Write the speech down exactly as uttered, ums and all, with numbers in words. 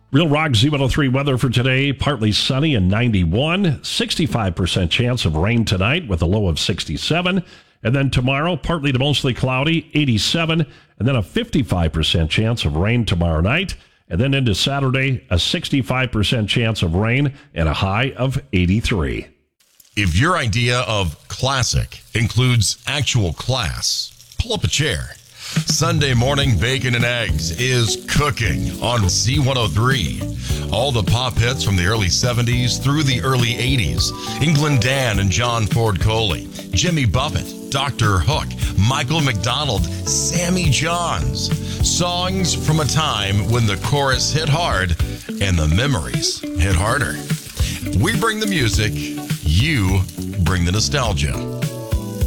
Real Rock Z one oh three weather for today, partly sunny and ninety-one, sixty-five percent chance of rain tonight with a low of sixty-seven. And then tomorrow, partly to mostly cloudy, eighty-seven, and then a fifty-five percent chance of rain tomorrow night. And then into Saturday, a sixty-five percent chance of rain and a high of eighty-three. If your idea of classic includes actual class, pull up a chair. Sunday morning bacon and eggs is cooking on Z one oh three. All the pop hits from the early seventies through the early eighties. England Dan and John Ford Coley, Jimmy Buffett, Doctor Hook, Michael McDonald, Sammy Johns. Songs from a time when the chorus hit hard and the memories hit harder. We bring the music, you bring the nostalgia.